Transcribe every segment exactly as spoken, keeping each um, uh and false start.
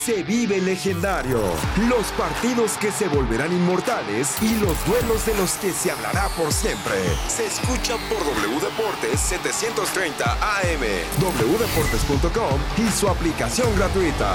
Se vive legendario, los partidos que se volverán inmortales y los duelos de los que se hablará por siempre. Se escucha por W Deportes setecientos treinta A M, doble u deportes punto com y su aplicación gratuita.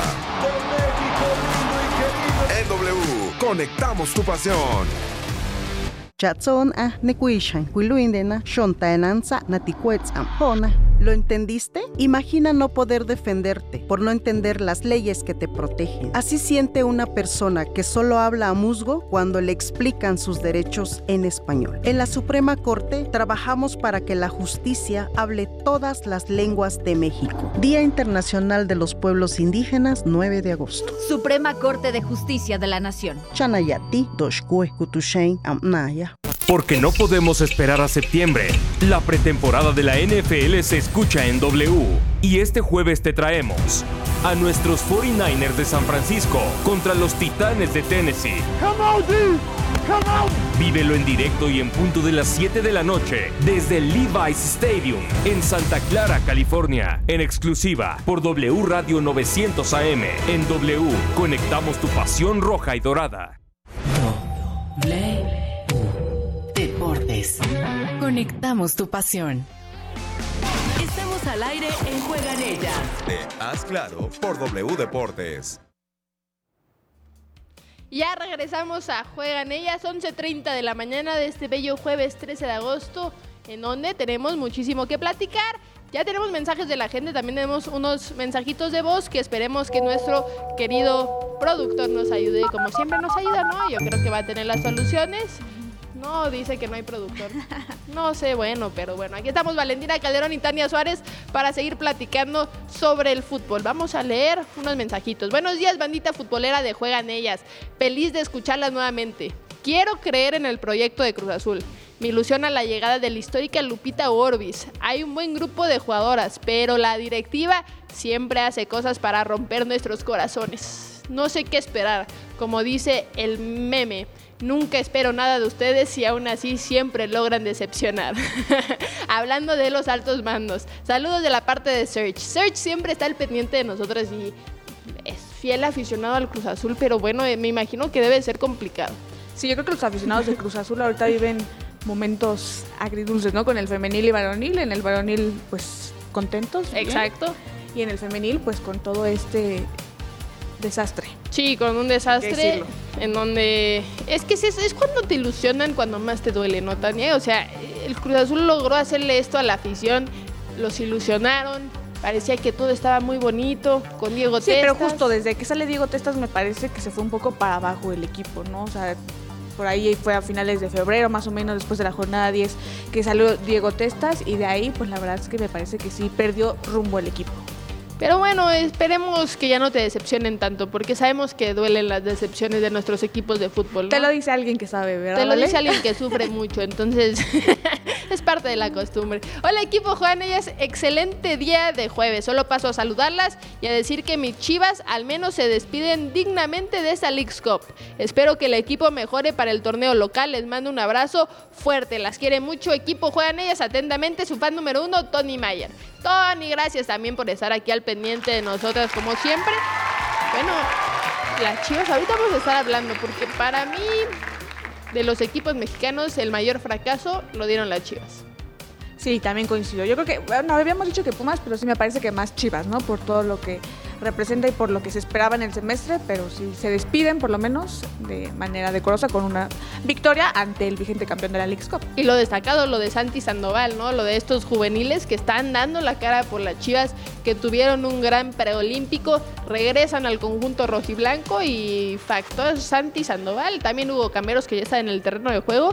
En W, conectamos tu pasión. Chatson a nekuishan kuiluindena shontaenanza natikuetz ampona. ¿Lo entendiste? Imagina no poder defenderte por no entender las leyes que te protegen. Así siente una persona que solo habla a musgo cuando le explican sus derechos en español. En la Suprema Corte trabajamos para que la justicia hable todas las lenguas de México. Día Internacional de los Pueblos Indígenas, nueve de agosto. Suprema Corte de Justicia de la Nación. Chanayati, Doshkue, Kutushain, Amnaya. Porque no podemos esperar a septiembre. La pretemporada de la N F L se escucha en W. Y este jueves te traemos a nuestros cuarenta y nueve ers de San Francisco contra los Titanes de Tennessee. Come on, dude. Come on. Vívelo en directo y en punto de las siete de la noche desde el Levi's Stadium en Santa Clara, California. En exclusiva por W Radio novecientos A M. En W, conectamos tu pasión roja y dorada. W Deportes. Conectamos tu pasión. Estamos al aire en Juegan Ellas. De Haz Claro por W Deportes. Ya regresamos a Juegan Ellas, once treinta de la mañana de este bello jueves trece de agosto, en donde tenemos muchísimo que platicar. Ya tenemos mensajes de la gente, también tenemos unos mensajitos de voz que esperemos que nuestro querido productor nos ayude, como siempre nos ayuda, ¿no? Yo creo que va a tener las soluciones. No, dice que no hay productor. No sé, bueno, pero bueno. Aquí estamos Valentina Calderón y Tania Suárez para seguir platicando sobre el fútbol. Vamos a leer unos mensajitos. Buenos días, bandita futbolera de Juegan Ellas. Feliz de escucharlas nuevamente. Quiero creer en el proyecto de Cruz Azul. Me ilusiona la llegada de la histórica Lupita Orbis. Hay un buen grupo de jugadoras, pero la directiva siempre hace cosas para romper nuestros corazones. No sé qué esperar. Como dice el meme, nunca espero nada de ustedes y aún así siempre logran decepcionar. Hablando de los altos mandos, saludos de la parte de Serge. Serge siempre está al pendiente de nosotros y es fiel aficionado al Cruz Azul, pero bueno, me imagino que debe ser complicado. Sí, yo creo que los aficionados de Cruz Azul ahorita viven momentos agridulces, ¿no? Con el femenil y varonil. En el varonil, pues, contentos. Exacto. Bien. Y en el femenil, pues, con todo este desastre. Sí, con un desastre en donde... Es que es, es cuando te ilusionan, cuando más te duele, ¿no, Tania? O sea, el Cruz Azul logró hacerle esto a la afición, los ilusionaron, parecía que todo estaba muy bonito, con Diego sí, Testas. Sí, pero justo desde que sale Diego Testas me parece que se fue un poco para abajo el equipo, ¿no? O sea, por ahí fue a finales de febrero, más o menos después de la jornada diez, que salió Diego Testas y de ahí, pues la verdad es que me parece que sí perdió rumbo el equipo. Pero bueno, esperemos que ya no te decepcionen tanto, porque sabemos que duelen las decepciones de nuestros equipos de fútbol, ¿no? Te lo dice alguien que sabe, ¿verdad? Te lo ¿vale? dice alguien que sufre mucho, entonces es parte de la costumbre. Hola equipo Juegan Ellas, excelente día de jueves. Solo paso a saludarlas y a decir que mis Chivas al menos se despiden dignamente de esta Leagues Cup. Espero que el equipo mejore para el torneo local. Les mando un abrazo fuerte. Las quiere mucho equipo Juegan Ellas. Atentamente su fan número uno, Tony Mayer. Tony, gracias también por estar aquí al pendiente de nosotras como siempre. Bueno, las Chivas, ahorita vamos a estar hablando porque para mí, de los equipos mexicanos, el mayor fracaso lo dieron las Chivas. Sí, también coincido. Yo creo que, bueno, habíamos dicho que Pumas, pero sí me parece que más Chivas, ¿no? Por todo lo que representa y por lo que se esperaba en el semestre, pero sí se despiden, por lo menos, de manera decorosa con una victoria ante el vigente campeón de la Leagues Cup. Y lo destacado, lo de Santi Sandoval, ¿no? Lo de estos juveniles que están dando la cara por las Chivas, que tuvieron un gran preolímpico, regresan al conjunto rojiblanco y factor Santi Sandoval. También hubo Cameros que ya están en el terreno de juego.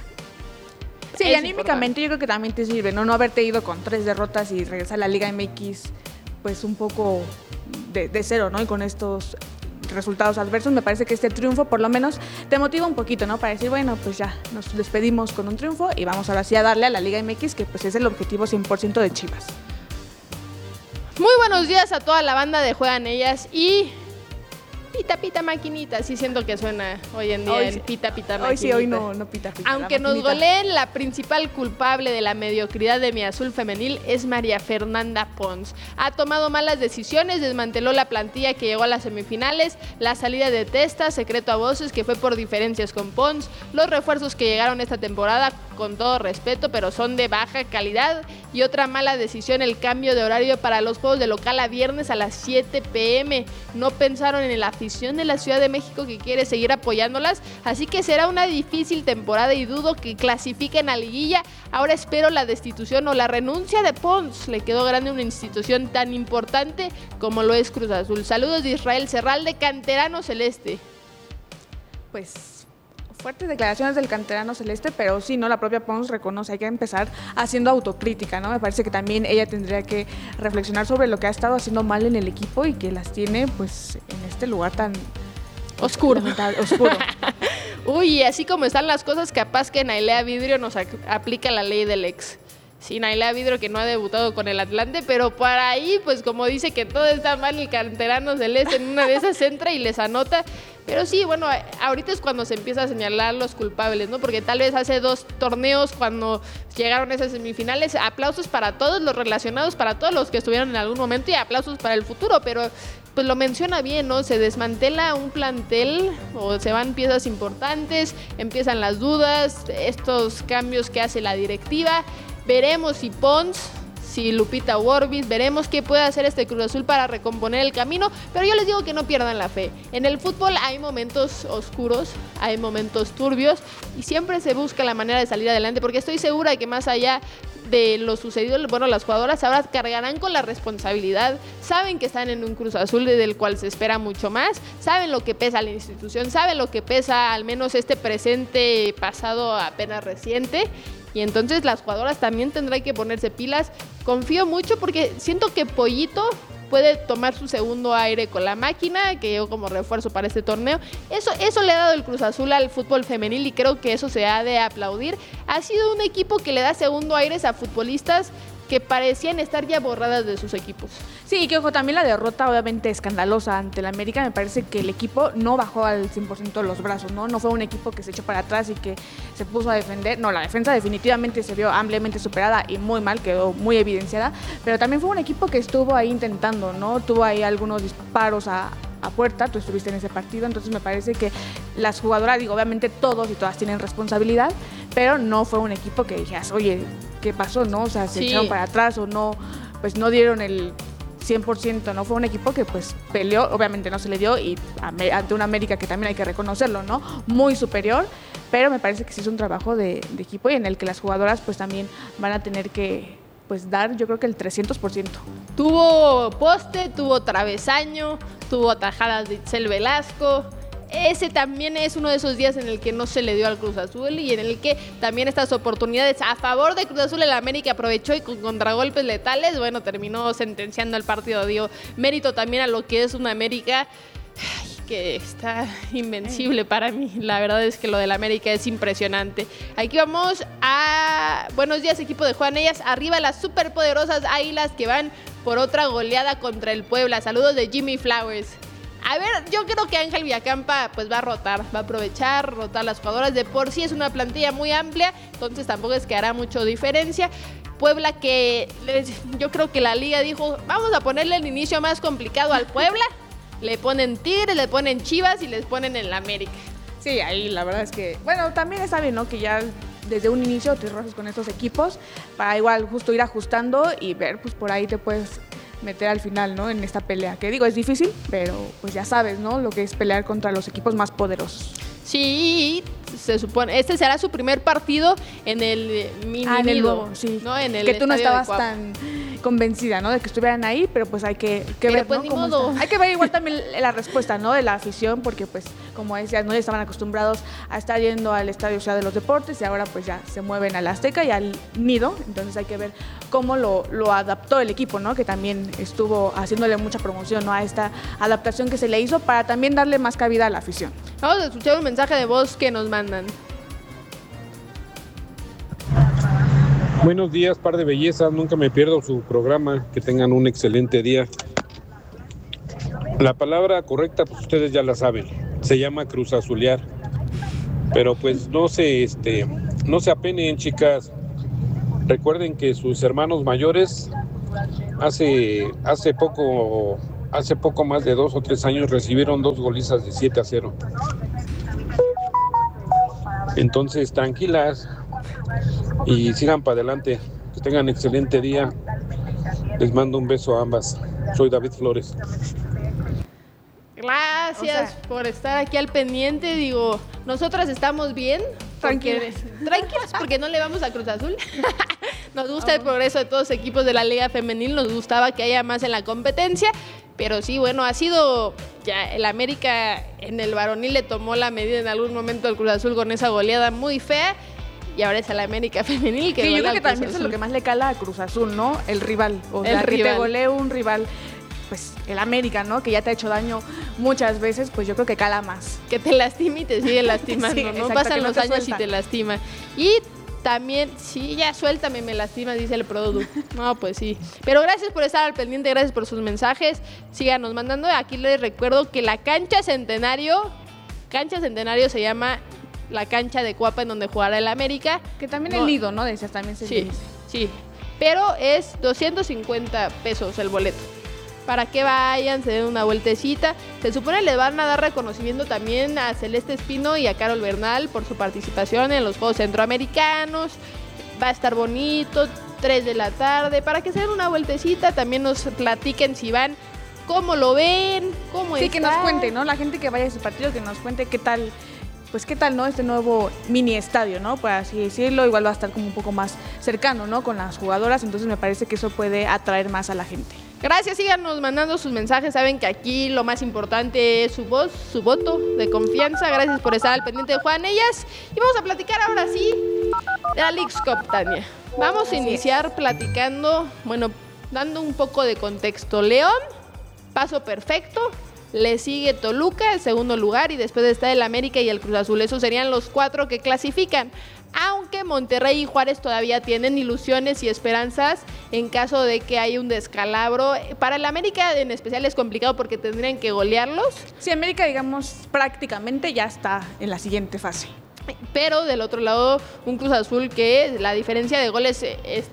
Sí, y anímicamente yo creo que también te sirve, ¿no? No haberte ido con tres derrotas y regresar a la Liga M X, pues un poco de, de cero, ¿no? Y con estos resultados adversos, me parece que este triunfo por lo menos te motiva un poquito, ¿no? Para decir, bueno, pues ya nos despedimos con un triunfo y vamos ahora sí a darle a la Liga M X, que pues es el objetivo cien por ciento de Chivas. Muy buenos días a toda la banda de Juegan Ellas y Pita, pita, maquinita. Sí siento que suena hoy en día Hoy el sí. pita, pita, maquinita. Hoy sí, hoy no, no pita, pita. Aunque la nos maquinita. goleen, la principal culpable de la mediocridad de mi azul femenil es María Fernanda Pons. Ha tomado malas decisiones, desmanteló la plantilla que llegó a las semifinales, la salida de Testa, secreto a voces que fue por diferencias con Pons, los refuerzos que llegaron esta temporada, con todo respeto, pero son de baja calidad, y otra mala decisión, el cambio de horario para los juegos de local a viernes a las siete pe eme. No pensaron en la afición de la Ciudad de México que quiere seguir apoyándolas, así que será una difícil temporada y dudo que clasifiquen a liguilla. Ahora espero la destitución o la renuncia de Pons. Le quedó grande una institución tan importante como lo es Cruz Azul. Saludos de Israel Serralde, canterano celeste. Pues fuertes declaraciones del canterano celeste, pero sí, ¿no? La propia Pons reconoce, hay que empezar haciendo autocrítica, ¿no? Me parece que también ella tendría que reflexionar sobre lo que ha estado haciendo mal en el equipo y que las tiene, pues, en este lugar tan oscuro. oscuro. Uy, así como están las cosas, capaz que Nailea Vidrio nos ac- aplica la ley del ex. Sí, Nailea Vidrio, que no ha debutado con el Atlante, pero por ahí, pues como dice que todo está mal, el canterano celeste en una de esas entra y les anota. Pero sí, bueno, ahorita es cuando se empieza a señalar los culpables, ¿no? Porque tal vez hace dos torneos, cuando llegaron a esas semifinales, aplausos para todos los relacionados, para todos los que estuvieron en algún momento, y aplausos para el futuro, pero pues lo menciona bien, ¿no? Se desmantela un plantel o se van piezas importantes, empiezan las dudas, estos cambios que hace la directiva. Veremos si Pons, si Lupita Orbis, veremos qué puede hacer este Cruz Azul para recomponer el camino, pero yo les digo que no pierdan la fe. En el fútbol hay momentos oscuros, hay momentos turbios y siempre se busca la manera de salir adelante, porque estoy segura de que más allá de lo sucedido, bueno, las jugadoras ahora cargarán con la responsabilidad, saben que están en un Cruz Azul del cual se espera mucho más, saben lo que pesa la institución, saben lo que pesa al menos este presente pasado apenas reciente. Y entonces las jugadoras también tendrán que ponerse pilas. Confío mucho porque siento que Pollito puede tomar su segundo aire con la máquina, que llegó como refuerzo para este torneo. Eso, eso le ha dado el Cruz Azul al fútbol femenil y creo que eso se ha de aplaudir. Ha sido un equipo que le da segundo aires a futbolistas que parecían estar ya borradas de sus equipos. Sí, que ojo, también la derrota obviamente escandalosa ante el América, me parece que el equipo no bajó al cien por ciento los brazos, ¿no? No fue un equipo que se echó para atrás y que se puso a defender. No, la defensa definitivamente se vio ampliamente superada y muy mal, quedó muy evidenciada, pero también fue un equipo que estuvo ahí intentando, ¿no? Tuvo ahí algunos disparos a a puerta, tú estuviste en ese partido, entonces me parece que las jugadoras, digo, obviamente todos y todas tienen responsabilidad, pero no fue un equipo que dijeras, oye, ¿qué pasó? ¿No? O sea, se Sí. echaron para atrás o no, pues no dieron el cien por ciento, ¿no? Fue un equipo que pues peleó, obviamente no se le dio y ante una América que también hay que reconocerlo, ¿no? Muy superior, pero me parece que sí es un trabajo de, de equipo y en el que las jugadoras pues también van a tener que pues dar, yo creo que el trescientos por ciento. Tuvo poste, tuvo travesaño, tuvo tajadas de Itzel Velasco. Ese también es uno de esos días en el que no se le dio al Cruz Azul y en el que también estas oportunidades a favor de Cruz Azul el América aprovechó y con contragolpes letales, bueno, terminó sentenciando el partido. Dio mérito también a lo que es una América ay, que está invencible para mí. La verdad es que lo del América es impresionante. Aquí vamos a buenos días, equipo de Juan Ellas. Arriba las superpoderosas Águilas que van por otra goleada contra el Puebla. Saludos de Jimmy Flowers. A ver, yo creo que Ángel Villacampa pues va a rotar, va a aprovechar, rotar las jugadoras. De por sí es una plantilla muy amplia, entonces tampoco es que hará mucho diferencia. Puebla que yo creo que la liga dijo, vamos a ponerle el inicio más complicado al Puebla. Le ponen Tigres, le ponen Chivas y les ponen el América. Sí, ahí la verdad es que, bueno, también está bien, ¿no? Que ya desde un inicio te roces con estos equipos para igual justo ir ajustando y ver, pues por ahí te puedes meter al final, ¿no? En esta pelea. Que digo, es difícil, pero pues ya sabes, ¿no? Lo que es pelear contra los equipos más poderosos. Sí, se supone, este será su primer partido en el mini Ah, en el nido, nuevo, sí. ¿no? En el que tú no estadio de estabas Cuapa. tan convencida, ¿no? De que estuvieran ahí, pero pues hay que, que Pero ver, pues ¿no? ni Cómo modo. está. Hay que ver igual también la respuesta, ¿no? De la afición, porque pues, como decías, no estaban acostumbrados a estar yendo al Estadio Ciudad de los Deportes y ahora pues ya se mueven al Azteca y al Nido, entonces hay que ver cómo lo, lo adaptó el equipo, ¿no? Que también estuvo haciéndole mucha promoción, ¿no? A esta adaptación que se le hizo para también darle más cabida a la afición. Vamos a escuchar un mensaje de voz que nos mandan. Buenos días, par de bellezas. Nunca me pierdo su programa. Que tengan un excelente día. La palabra correcta, pues ustedes ya la saben, se llama cruzazulear. Pero pues no se, este, no se apenen, chicas. Recuerden que sus hermanos mayores hace, hace poco, hace poco más de dos o tres años recibieron dos golizas de siete a cero. Entonces, tranquilas y sigan para adelante. Que tengan excelente día. Les mando un beso a ambas. Soy David Flores. Gracias o sea, por estar aquí al pendiente. Digo, nosotras estamos bien. Tranquilas. Porque, tranquilas, porque no le vamos a Cruz Azul. Nos gusta el progreso de todos los equipos de la Liga Femenil. Nos gustaba que haya más en la competencia. Pero sí, bueno, ha sido ya el América en el varonil le tomó la medida en algún momento al Cruz Azul con esa goleada muy fea. Y ahora es el América Femenil que sí, yo creo que Cruz también Azul. Es lo que más le cala a Cruz Azul, ¿no? El rival. O el sea, rival. Que te golee un rival, pues el América, ¿no? Que ya te ha hecho daño muchas veces, pues yo creo que cala más. Que te lastima y te sigue lastimando, sí, ¿no? Exacto, Pasan no los te años suelta. y te lastima. Y también, sí, ya suéltame, me lastima, dice el producto. No, pues sí. Pero gracias por estar al pendiente, gracias por sus mensajes. Síganos mandando. Aquí les recuerdo que la cancha Centenario, cancha Centenario se llama la cancha de Cuapa en donde jugará el América. Que también no. el Lido, ¿no? Decías, también se Sí, dice. sí. Pero es doscientos cincuenta pesos el boleto. Para que vayan, se den una vueltecita. Se supone les van a dar reconocimiento también a Celeste Espino y a Carol Bernal por su participación en los Juegos Centroamericanos. Va a estar bonito, tres de la tarde, para que se den una vueltecita. También nos platiquen si van, cómo lo ven, cómo Sí, está. que nos cuente, ¿no? La gente que vaya a ese partido, que nos cuente qué tal, pues qué tal, ¿no? Este nuevo mini estadio, ¿no? Por así decirlo, igual va a estar como un poco más cercano, ¿no? Con las jugadoras, entonces me parece que eso puede atraer más a la gente. Gracias, síganos mandando sus mensajes. Saben que aquí lo más importante es su voz, su voto de confianza. Gracias por estar al pendiente de Juegan Ellas. Y vamos a platicar ahora sí de la Leagues Cup, Tania. Vamos a iniciar platicando, bueno, dando un poco de contexto. León, paso perfecto. Le sigue Toluca, el segundo lugar, y después está el América y el Cruz Azul. Esos serían los cuatro que clasifican. Aunque Monterrey y Juárez todavía tienen ilusiones y esperanzas en caso de que haya un descalabro. Para el América en especial es complicado porque tendrían que golearlos. Sí, América, digamos, prácticamente ya está en la siguiente fase. Pero del otro lado, un Cruz Azul que la diferencia de goles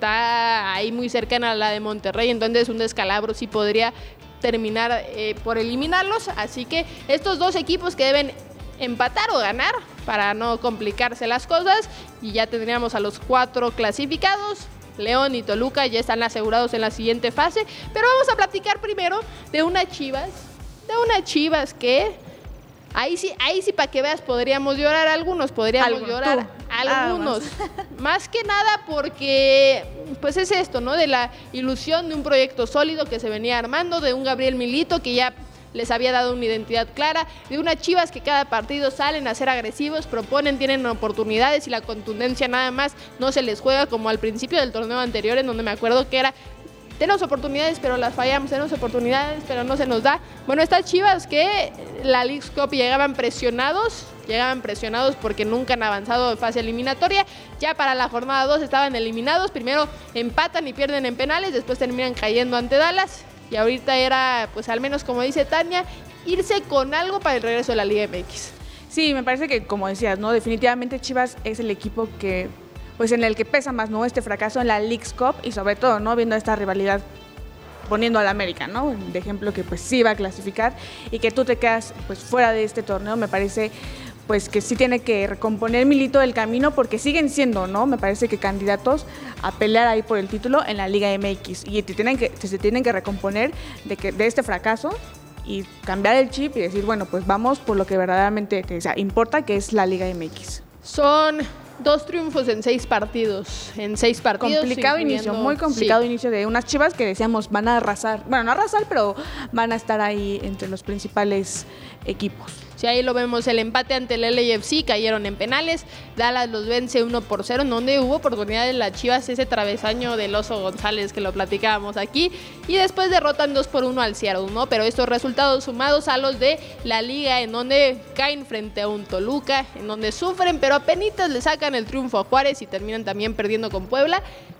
está ahí muy cercana a la de Monterrey, entonces un descalabro sí podría terminar eh, por eliminarlos. Así que estos dos equipos que deben empatar o ganar para no complicarse las cosas, y ya tendríamos a los cuatro clasificados. León y Toluca ya están asegurados en la siguiente fase, pero vamos a platicar primero de unas Chivas, de unas Chivas que ahí sí, ahí sí para que veas podríamos llorar algunos, podríamos Algunos, llorar tú. algunos, Ah, más que nada porque pues es esto, ¿no? De la ilusión de un proyecto sólido que se venía armando, de un Gabriel Milito que ya les había dado una identidad clara, de unas Chivas que cada partido salen a ser agresivos, proponen, tienen oportunidades y la contundencia nada más no se les juega como al principio del torneo anterior, en donde me acuerdo que era tenemos oportunidades pero las fallamos, tenemos oportunidades pero no se nos da. Bueno, estas Chivas que la Leagues Cup llegaban presionados, llegaban presionados porque nunca han avanzado de fase eliminatoria, ya para la jornada dos estaban eliminados, primero empatan y pierden en penales, después terminan cayendo ante Dallas. Y ahorita era, pues al menos como dice Tania, irse con algo para el regreso de la Liga M X. Sí, me parece que, como decías, ¿no? Definitivamente Chivas es el equipo que, pues en el que pesa más, ¿no? Este fracaso en la Leagues Cup y sobre todo, ¿no? Viendo esta rivalidad, poniendo al América, ¿no? De ejemplo que pues sí va a clasificar y que tú te quedas pues fuera de este torneo, me parece pues que sí tiene que recomponer Milito el camino porque siguen siendo, ¿no? Me parece que candidatos a pelear ahí por el título en la Liga M X y te tienen que, se tienen que recomponer de, que, de este fracaso y cambiar el chip y decir, bueno, pues vamos por lo que verdaderamente o sea, importa, que es la Liga M X. Son dos triunfos en seis partidos, en seis partidos. Complicado inicio, muy complicado sí. inicio de unas Chivas que decíamos van a arrasar, bueno, no arrasar, pero van a estar ahí entre los principales equipos. Si ahí lo vemos, el empate ante el L A F C, cayeron en penales, Dallas los vence uno por cero, en donde hubo oportunidad de las Chivas, ese travesaño del Oso González que lo platicábamos aquí, y después derrotan dos por uno al Seattle, ¿no? Pero estos resultados sumados a los de la Liga, en donde caen frente a un Toluca, en donde sufren, pero apenitas le sacan el triunfo a Juárez y terminan también perdiendo con Puebla,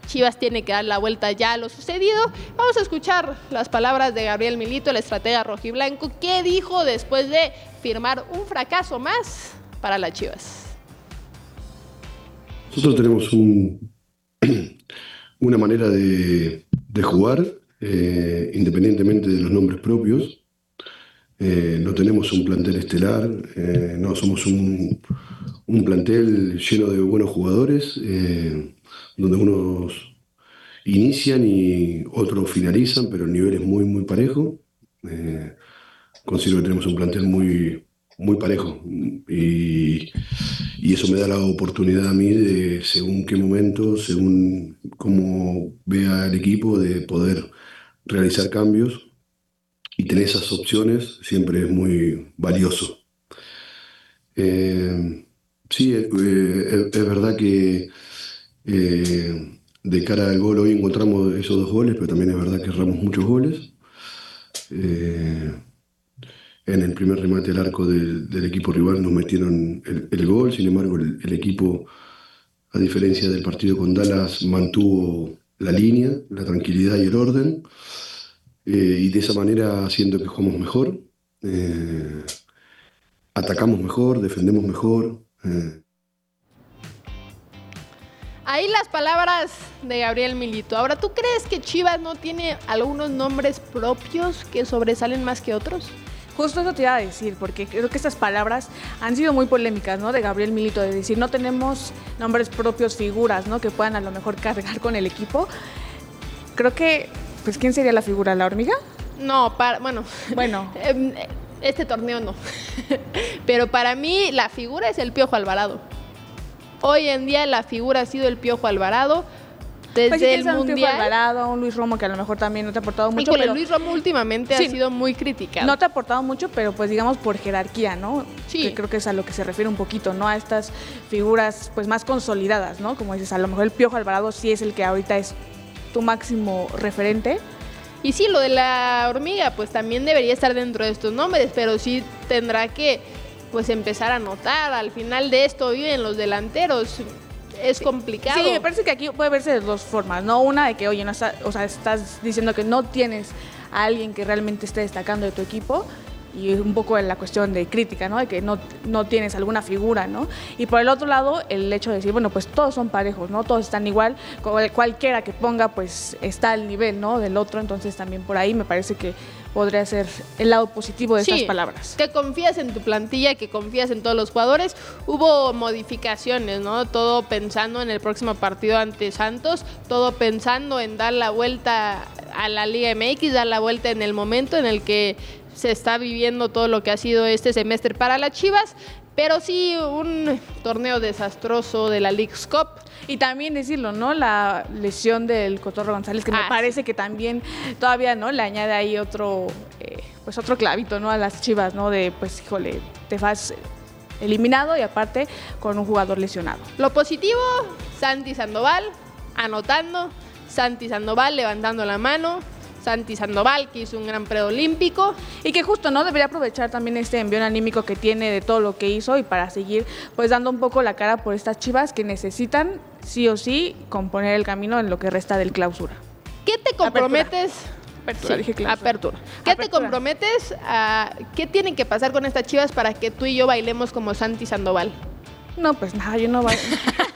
Chivas tiene que dar la vuelta ya a lo sucedido. Vamos a escuchar las palabras de Gabriel Milito, el estratega rojiblanco, que dijo después de firmar un fracaso más para las Chivas. Nosotros tenemos un, una manera de, de jugar, eh, independientemente de los nombres propios. Eh, no tenemos un plantel estelar, eh, no somos un, un plantel lleno de buenos jugadores, eh, donde unos inician y otros finalizan, pero el nivel es muy, muy parejo. Eh, considero que tenemos un plantel muy, muy parejo y, y eso me da la oportunidad a mí de, según qué momento, según cómo vea el equipo, de poder realizar cambios. Y tener esas opciones siempre es muy valioso. Eh, sí, eh, es, es verdad que eh, de cara al gol hoy encontramos esos dos goles, pero también es verdad que erramos muchos goles. Eh, en el primer remate al arco del, del equipo rival nos metieron el, el gol, sin embargo el, el equipo, a diferencia del partido con Dallas, mantuvo la línea, la tranquilidad y el orden. Eh, y de esa manera siento que jugamos mejor, eh, atacamos mejor, defendemos mejor. Eh. Ahí las palabras de Gabriel Milito. Ahora, ¿tú crees que Chivas no tiene algunos nombres propios que sobresalen más que otros? Justo eso te iba a decir, porque creo que estas palabras han sido muy polémicas, ¿no? De Gabriel Milito, de decir, no tenemos nombres propios, figuras, ¿no? Que puedan a lo mejor cargar con el equipo. Creo que... Pues, ¿quién sería la figura? ¿La hormiga? No, para, bueno, bueno. este torneo no. Pero para mí la figura es el Piojo Alvarado. Hoy en día la figura ha sido el Piojo Alvarado. Desde pues si el Mundial. Un Piojo Alvarado, un Luis Romo, que a lo mejor también no te ha aportado mucho. Híjole, pero Luis Romo últimamente sí, ha sido muy criticado. No te ha aportado mucho, pero pues digamos por jerarquía, ¿no? Sí. Que creo que es a lo que se refiere un poquito, ¿no? A estas figuras pues más consolidadas, ¿no? Como dices, a lo mejor el Piojo Alvarado sí es el que ahorita es tu máximo referente. Y sí, lo de la hormiga, pues también debería estar dentro de estos nombres, pero sí tendrá que pues empezar a notar. Al final de esto viven los delanteros. Es complicado. Sí, me parece que aquí puede verse de dos formas, ¿no? Una de que, oye, no está, o sea, estás diciendo que no tienes a alguien que realmente esté destacando de tu equipo, y un poco en la cuestión de crítica, ¿no? De que no, no tienes alguna figura, ¿no? Y por el otro lado, el hecho de decir, bueno, pues todos son parejos, ¿no? Todos están igual, cualquiera que ponga, pues está al nivel, ¿no? Del otro, entonces también por ahí me parece que podría ser el lado positivo de sí, estas palabras. Que confías en tu plantilla, que confías en todos los jugadores. Hubo modificaciones, ¿no? Todo pensando en el próximo partido ante Santos, todo pensando en dar la vuelta a la Liga M X, dar la vuelta en el momento en el que se está viviendo todo lo que ha sido este semestre para las Chivas, pero sí un torneo desastroso de la Leagues Cup. Y también decirlo, ¿no? La lesión del Cotorro González, que ah, me parece sí. que también todavía, ¿no? Le añade ahí otro, eh, pues otro clavito, ¿no? A las Chivas, ¿no? De, pues, híjole, te vas eliminado y aparte con un jugador lesionado. Lo positivo, Santi Sandoval anotando, Santi Sandoval levantando la mano, Santi Sandoval, que hizo un gran preolímpico. Y que justo, ¿no? Debería aprovechar también este envión anímico que tiene de todo lo que hizo y para seguir, pues, dando un poco la cara por estas Chivas que necesitan, sí o sí, componer el camino en lo que resta del clausura. ¿Qué te comprometes? Apertura, sí, dije clausura. Apertura. ¿Qué Apertura. te comprometes a qué tienen que pasar con estas Chivas para que tú y yo bailemos como Santi Sandoval? No, pues nada, yo no bailo.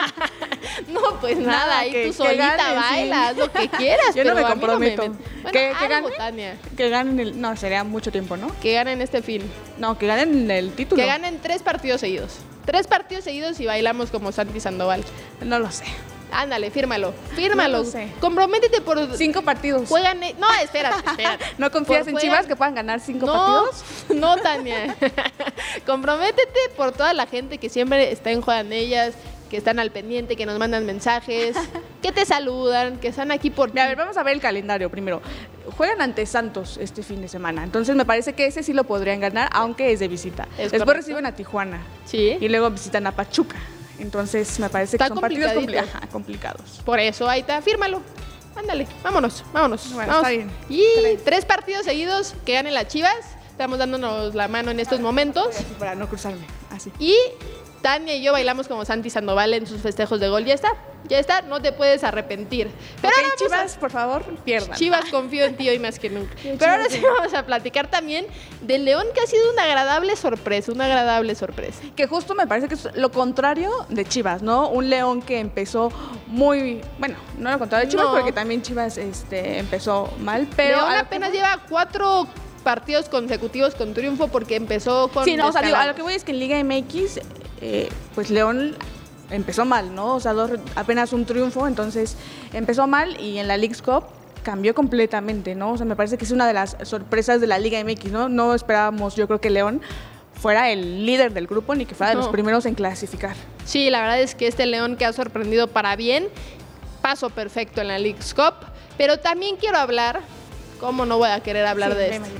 No, pues nada, nada ahí que, tú solita gane, bailas, sí. Lo que quieras. Yo pero no me comprometo. No me... Bueno, ¿Que, que, algo, gane? Tania. Que ganen el... No, sería mucho tiempo, ¿no? Que ganen este fin. No, que ganen el título. Que ganen tres partidos seguidos. Tres partidos seguidos y bailamos como Santi Sandoval. No lo sé. Ándale, fírmalo, fírmalo. No lo sé. Comprométete por... Cinco partidos. Juegan... No, espérate, espérate. ¿No confías por en juegan... Chivas que puedan ganar cinco no, partidos? No, Tania. Comprométete por toda la gente que siempre está en Juegan Ellas, que están al pendiente, que nos mandan mensajes, que te saludan, que están aquí por ti. A ver, vamos a ver el calendario primero. Juegan ante Santos este fin de semana, entonces me parece que ese sí lo podrían ganar, aunque es de visita. ¿Es Después correcto? Reciben a Tijuana. Sí. Y luego visitan a Pachuca. Entonces me parece que está son partidos compli- complicados. Por eso, ahí está, fírmalo. Ándale, vámonos, vámonos. Bueno, vamos. Está bien. Y tres. tres partidos seguidos que ganen las Chivas. Estamos dándonos la mano en estos momentos. Así para no cruzarme, así. Y Tania y yo bailamos como Santi Sandoval en sus festejos de gol. Ya está, ya está, no te puedes arrepentir. Pero okay, ahora Chivas, a... por favor, pierdan. Chivas, confío en ti hoy más que nunca. Sí, Pero ahora sí vamos a platicar también del León, que ha sido una agradable sorpresa, una agradable sorpresa. Que justo me parece que es lo contrario de Chivas, ¿no? Un León que empezó muy, bueno, no lo contrario de Chivas, no. porque también Chivas este, empezó mal, pero... León apenas lleva cuatro partidos consecutivos con triunfo porque empezó con... Sí, no, o sea, digo, a lo que voy es que en Liga M X, eh, pues León empezó mal, ¿no? O sea, dos, apenas un triunfo, entonces empezó mal y en la Leagues Cup cambió completamente, ¿no? O sea, me parece que es una de las sorpresas de la Liga M X, ¿no? No esperábamos, yo creo que León fuera el líder del grupo ni que fuera de no. los primeros en clasificar. Sí, la verdad es que este León que ha sorprendido para bien, paso perfecto en la Leagues Cup, pero también quiero hablar, ¿cómo no voy a querer hablar sí, de esto?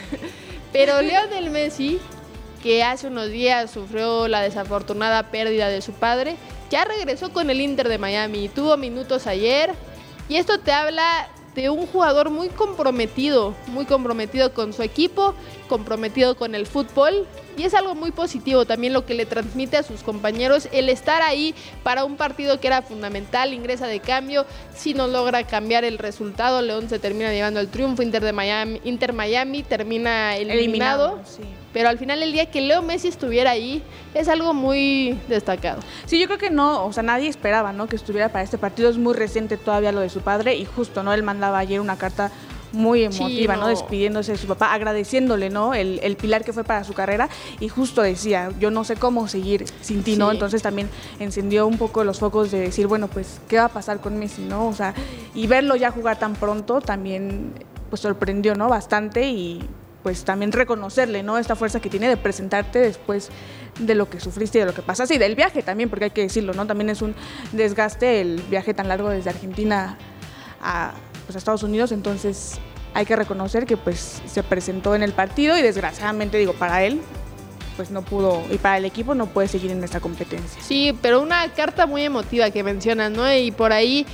Pero Lionel Messi, que hace unos días sufrió la desafortunada pérdida de su padre, ya regresó con el Inter de Miami, tuvo minutos ayer, y esto te habla de un jugador muy comprometido, muy comprometido con su equipo, comprometido con el fútbol, y es algo muy positivo también lo que le transmite a sus compañeros, el estar ahí para un partido que era fundamental, ingresa de cambio, si no logra cambiar el resultado, León se termina llevando el triunfo, Inter de Miami, Inter Miami termina eliminado, eliminado sí. Pero al final el día que Leo Messi estuviera ahí es algo muy destacado. Sí, yo creo que no, o sea, nadie esperaba, ¿no?, que estuviera para este partido, es muy reciente todavía lo de su padre y justo, ¿no?, él mandaba ayer una carta muy emotiva, sí, no. ¿no? Despidiéndose de su papá, agradeciéndole, ¿no? El, el pilar que fue para su carrera y justo decía, yo no sé cómo seguir sin ti, ¿no? Sí. Entonces también encendió un poco los focos de decir, bueno, pues, ¿qué va a pasar con Messi, no? O sea, y verlo ya jugar tan pronto también, pues, sorprendió, ¿no? Bastante y, pues, también reconocerle, ¿no? Esta fuerza que tiene de presentarte después de lo que sufriste y de lo que pasaste y del viaje también, porque hay que decirlo, ¿no? También es un desgaste el viaje tan largo desde Argentina a... pues a Estados Unidos, entonces hay que reconocer que pues se presentó en el partido y desgraciadamente, digo, para él pues no pudo, y para el equipo no puede seguir en esta competencia. Sí, pero una carta muy emotiva que mencionas, ¿no? Y por ahí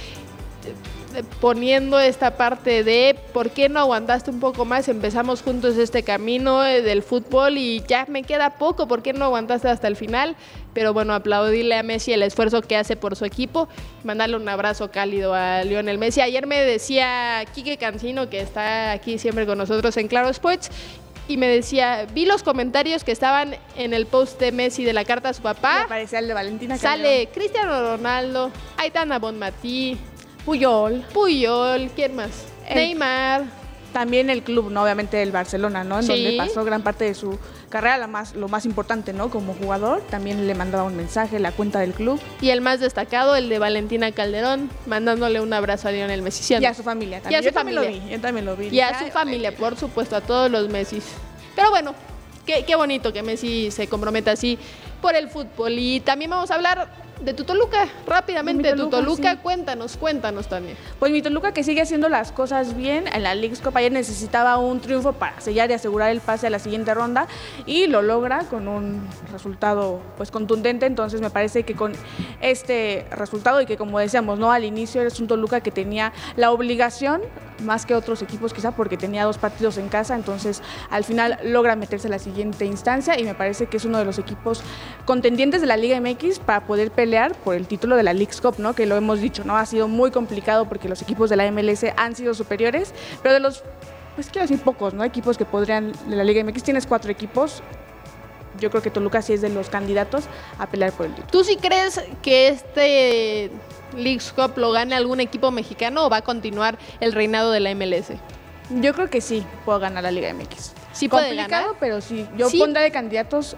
poniendo esta parte de ¿por qué no aguantaste un poco más? Empezamos juntos este camino del fútbol y ya me queda poco, ¿por qué no aguantaste hasta el final? Pero bueno, aplaudirle a Messi el esfuerzo que hace por su equipo, mandarle un abrazo cálido a Lionel Messi. Ayer me decía Quique Cancino, que está aquí siempre con nosotros en Claro Sports, y me decía, vi los comentarios que estaban en el post de Messi de la carta a su papá. Me aparecía el de Valentina Sale Calderón. Cristiano Ronaldo, Aitana Bonmatí, Puyol. Puyol, ¿quién más? El, Neymar. También el club, ¿no? Obviamente el Barcelona, ¿no? En sí. donde pasó gran parte de su carrera, la más, lo más importante, ¿no? Como jugador, también le mandaba un mensaje, la cuenta del club. Y el más destacado, el de Valentina Calderón, mandándole un abrazo a Lionel Messi. Y a su familia también. Y a su yo familia. También lo vi, yo también lo vi. Y a su familia, por supuesto, a todos los Messis. Pero bueno, qué, qué bonito que Messi se comprometa así por el fútbol. Y también vamos a hablar de tu Toluca, rápidamente, de, Toluca, de tu Toluca, sí. cuéntanos, cuéntanos también. Pues mi Toluca que sigue haciendo las cosas bien, en la Leagues Cup ayer necesitaba un triunfo para sellar y asegurar el pase a la siguiente ronda y lo logra con un resultado pues contundente, entonces me parece que con este resultado y que como decíamos, ¿no? Al inicio es un Toluca que tenía la obligación, más que otros equipos quizá porque tenía dos partidos en casa, entonces al final logra meterse a la siguiente instancia y me parece que es uno de los equipos contendientes de la Liga M X para poder pelear por el título de la Leagues Cup, ¿no? Que lo hemos dicho, ¿no? Ha sido muy complicado porque los equipos de la M L S han sido superiores, pero de los, pues quiero decir pocos, ¿no? Equipos que podrían, de la Liga M X tienes cuatro equipos, yo creo que Toluca sí es de los candidatos a pelear por el título. ¿Tú sí crees que este Leagues Cup lo gane algún equipo mexicano o va a continuar el reinado de la M L S? Yo creo que sí puedo ganar la Liga M X. Sí puede complicado, ganar, pero sí. Yo ¿Sí? pondré de candidatos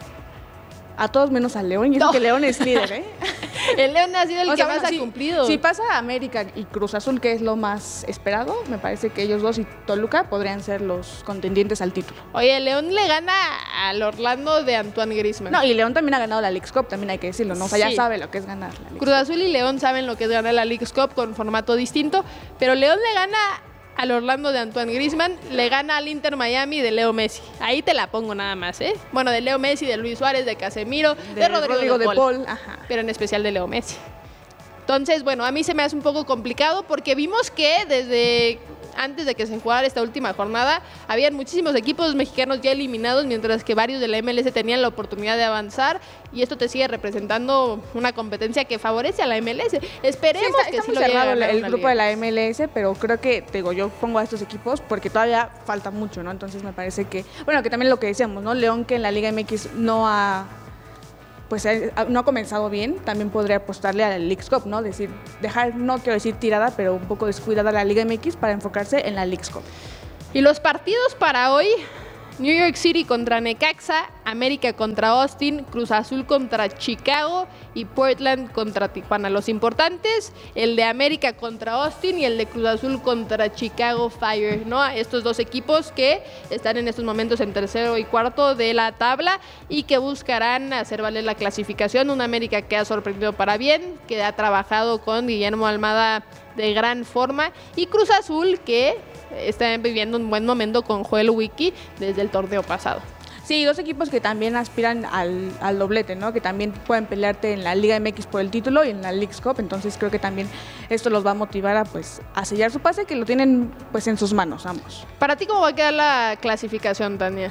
a todos menos al León, y eso no. que León es líder, ¿eh? El León ha sido el o que sea, más bueno, ha si, cumplido. Si pasa a América y Cruz Azul, que es lo más esperado, me parece que ellos dos y Toluca podrían ser los contendientes al título. Oye, León le gana al Orlando de Antoine Griezmann. No, y León también ha ganado la Leagues Cup, también hay que decirlo, ¿no? O sea, sí. ya sabe lo que es ganar la Leagues Cruz Azul y León saben lo que es ganar la Leagues Cup con formato distinto, pero León le gana al Orlando de Antoine Griezmann, le gana al Inter Miami de Leo Messi. Ahí te la pongo nada más, ¿eh? Bueno, de Leo Messi, de Luis Suárez, de Casemiro, de, de Rodrigo, Rodrigo de, de Paul, Paul. Ajá. Pero en especial de Leo Messi. Entonces, bueno, a mí se me hace un poco complicado porque vimos que desde antes de que se jugara esta última jornada, habían muchísimos equipos mexicanos ya eliminados, mientras que varios de la M L S tenían la oportunidad de avanzar, y esto te sigue representando una competencia que favorece a la M L S. Esperemos sí, está, que sí lo llegue a ganar el grupo liga. de la M L S, pero creo que, digo, yo pongo a estos equipos porque todavía falta mucho, ¿no? Entonces me parece que, bueno, que también lo que decíamos, ¿no? León, que en la Liga M X no ha pues no ha comenzado bien, también podría apostarle a la Leagues Cup, ¿no? Decir, dejar, no quiero decir tirada, pero un poco descuidada la Liga M X para enfocarse en la Leagues Cup. Y los partidos para hoy: New York City contra Necaxa, América contra Austin, Cruz Azul contra Chicago y Portland contra Tijuana. Los importantes, el de América contra Austin y el de Cruz Azul contra Chicago Fire, ¿no? Estos dos equipos que están en estos momentos en tercero y cuarto de la tabla y que buscarán hacer valer la clasificación. Un América que ha sorprendido para bien, que ha trabajado con Guillermo Almada de gran forma, y Cruz Azul, que está viviendo un buen momento con Joel Wiki desde el torneo pasado. Sí, dos equipos que también aspiran al, al doblete, ¿no? Que también pueden pelearte en la Liga M X por el título y en la Leagues Cup, entonces creo que también esto los va a motivar a, pues, a sellar su pase, que lo tienen pues en sus manos ambos. ¿Para ti cómo va a quedar la clasificación, Tania?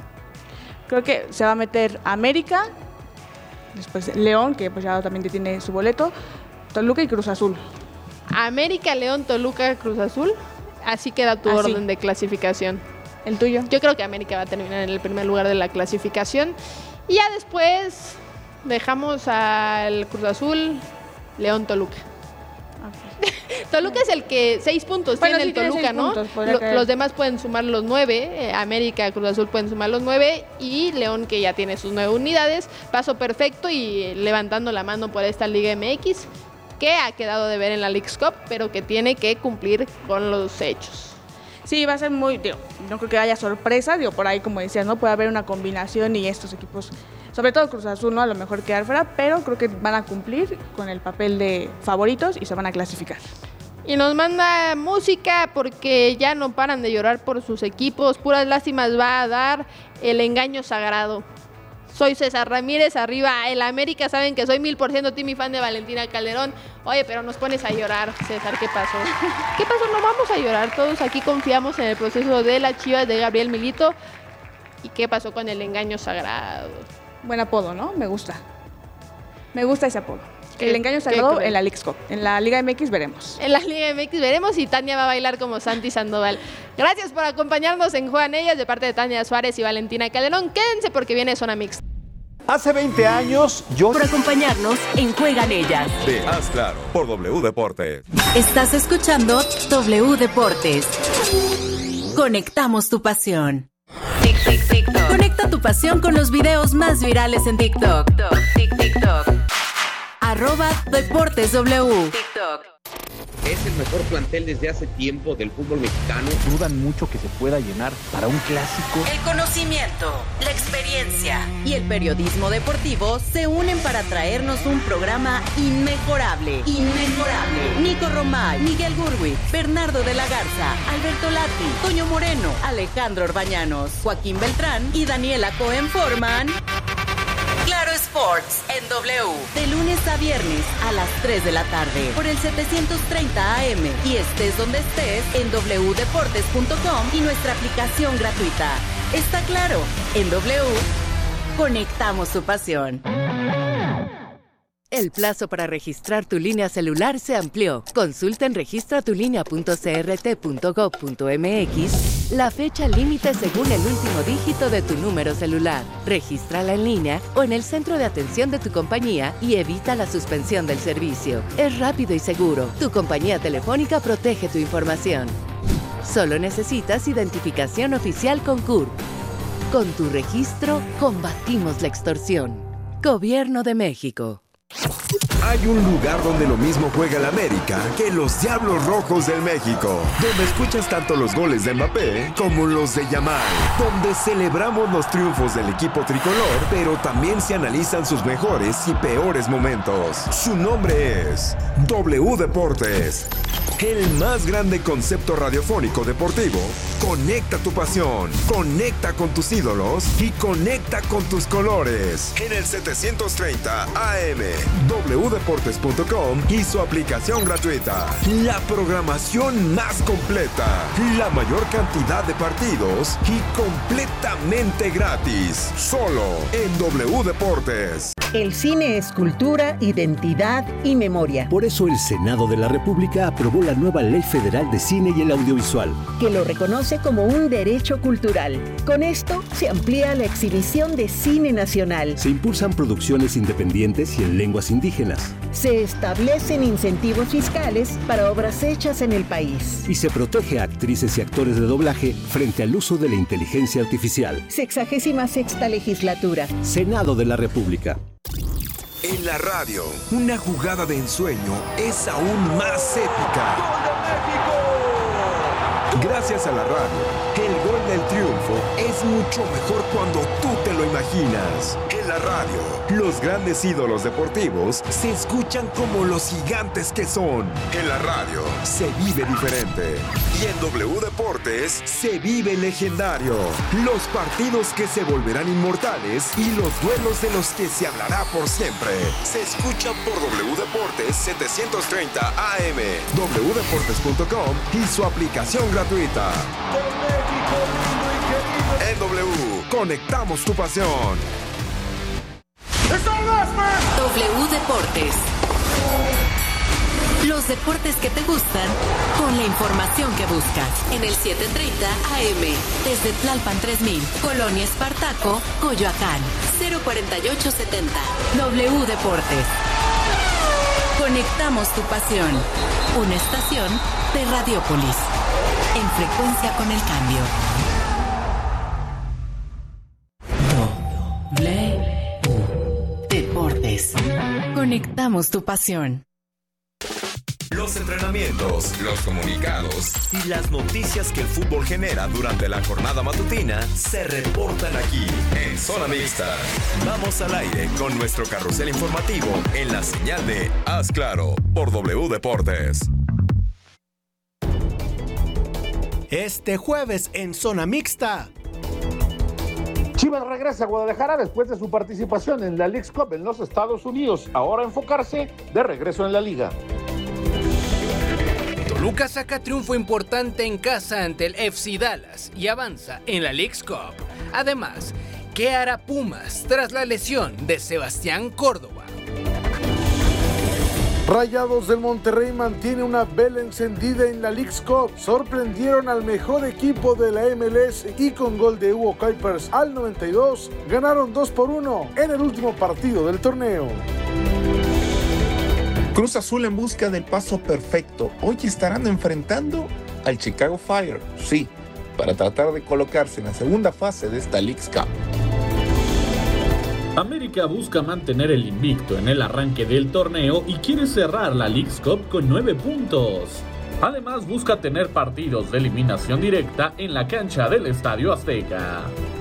Creo que se va a meter América, después León, que pues ya también tiene su boleto, Toluca y Cruz Azul. América, León, Toluca, Cruz Azul. Así queda tu Así. orden de clasificación. ¿El tuyo? Yo creo que América va a terminar en el primer lugar de la clasificación. Y ya después dejamos al Cruz Azul, León, Toluca. Okay. Toluca es el que seis puntos bueno, tiene sí el Toluca, ¿no? Puntos, Lo, los demás pueden sumar los nueve. Eh, América, Cruz Azul pueden sumar los nueve. Y León, que ya tiene sus nueve unidades. Paso perfecto y levantando la mano por esta Liga M X, que ha quedado de ver en la Leagues Cup, pero que tiene que cumplir con los hechos. Sí, va a ser muy, digo, no creo que haya sorpresa, digo, por ahí como decías, ¿no? Puede haber una combinación y estos equipos, sobre todo Cruz Azul, ¿no? A lo mejor quedar fuera, pero creo que van a cumplir con el papel de favoritos y se van a clasificar. Y nos manda música porque ya no paran de llorar por sus equipos, puras lástimas va a dar el engaño sagrado. Soy César Ramírez, arriba el América, saben que soy mil por ciento team y fan de Valentina Calderón. Oye, pero nos pones a llorar, César, ¿qué pasó? ¿Qué pasó? No vamos a llorar, todos aquí confiamos en el proceso de las Chivas de Gabriel Milito. ¿Y qué pasó con el engaño sagrado? Buen apodo, ¿no? Me gusta. Me gusta ese apodo. El engaño sagrado en la Leagues Cup. En la Liga M X veremos. En la Liga M X veremos y Tania va a bailar como Santi Sandoval. Gracias por acompañarnos en Juegan Ellas de parte de Tania Suárez y Valentina Calderón. Quédense porque viene Zona Mixta. Hace veinte años yo... Por acompañarnos en Juegan Ellas. De Haz Claro, por W Deportes. Estás escuchando W Deportes. Conectamos tu pasión. Tic, tic, TikTok. Conecta tu pasión con los videos más virales en TikTok. Tic, TikTok. Arroba Deportes W. TikTok. Es el mejor plantel desde hace tiempo del fútbol mexicano. Dudan mucho que se pueda llenar para un clásico. El conocimiento, la experiencia y el periodismo deportivo se unen para traernos un programa inmejorable. Inmejorable. Nico Romay, Miguel Gurwitz, Bernardo de la Garza, Alberto Lati, Toño Moreno, Alejandro Orbañanos, Joaquín Beltrán y Daniela Cohen forman Claro Sports en W, de lunes a viernes a las tres de la tarde por el setecientos treinta A M y estés donde estés en doble u deportes punto com y nuestra aplicación gratuita. Está claro, en W conectamos tu pasión. El plazo para registrar tu línea celular se amplió. Consulta en registra tu línea punto c r t punto gov punto m x la fecha límite según el último dígito de tu número celular. Regístrala en línea o en el centro de atención de tu compañía y evita la suspensión del servicio. Es rápido y seguro. Tu compañía telefónica protege tu información. Solo necesitas identificación oficial con C U R P. Con tu registro, combatimos la extorsión. Gobierno de México. Hay un lugar donde lo mismo juega el América que los Diablos Rojos del México, donde escuchas tanto los goles de Mbappé como los de Yamal, donde celebramos los triunfos del equipo tricolor, pero también se analizan sus mejores y peores momentos. Su nombre es W Deportes. el más grande concepto radiofónico deportivo. Conecta tu pasión, conecta con tus ídolos y conecta con tus colores. En el setecientos treinta A M, w deportes punto com y su aplicación gratuita. La programación más completa, la mayor cantidad de partidos y completamente gratis. Solo en W Deportes. El cine es cultura, identidad y memoria. Por eso el Senado de la República aprobó la nueva Ley Federal de Cine y el Audiovisual, que lo reconoce como un derecho cultural. Con esto se amplía la exhibición de cine nacional. Se impulsan producciones independientes y en lenguas indígenas. Se establecen incentivos fiscales para obras hechas en el país. Y se protege a actrices y actores de doblaje frente al uso de la inteligencia artificial. Sexagésima sexta legislatura. Senado de la República. En la radio, una jugada de ensueño es aún más épica. ¡Gol de México! Gracias a la radio, el gol del triunfo es mucho mejor cuando tú te lo imaginas. En la radio, los grandes ídolos deportivos se escuchan como los gigantes que son. En la radio, se vive diferente. Y en W Deportes, se vive legendario. Los partidos que se volverán inmortales y los duelos de los que se hablará por siempre. Se escuchan por W Deportes setecientos treinta A M, w deportes punto com y su aplicación gratuita. En W, conectamos tu pasión. W Deportes. Los deportes que te gustan con la información que buscas. En el setecientos treinta A M, desde Tlalpan tres mil, Colonia Espartaco, Coyoacán, cero cuarenta y ocho setenta. W Deportes. Conectamos tu pasión. Una estación de Radiópolis. En frecuencia con el cambio. W Deportes. Conectamos tu pasión. Los entrenamientos, los comunicados y las noticias que el fútbol genera durante la jornada matutina se reportan aquí en Zona Mixta. Vamos al aire con nuestro carrusel informativo en la señal de Haz Claro por W Deportes. Este jueves en Zona Mixta. Chivas regresa a Guadalajara después de su participación en la Leagues Cup en los Estados Unidos. Ahora enfocarse de regreso en la liga. Toluca saca triunfo importante en casa ante el F C Dallas y avanza en la Leagues Cup. Además, ¿qué hará Pumas tras la lesión de Sebastián Córdoba? Rayados del Monterrey mantiene una vela encendida en la Leagues Cup. Sorprendieron al mejor equipo de la M L S y con gol de Hugo Kuipers al noventa y dos ganaron dos por uno en el último partido del torneo. Cruz Azul en busca del paso perfecto. Hoy estarán enfrentando al Chicago Fire, sí, para tratar de colocarse en la segunda fase de esta Leagues Cup. América busca mantener el invicto en el arranque del torneo y quiere cerrar la Leagues Cup con nueve puntos. Además busca tener partidos de eliminación directa en la cancha del Estadio Azteca.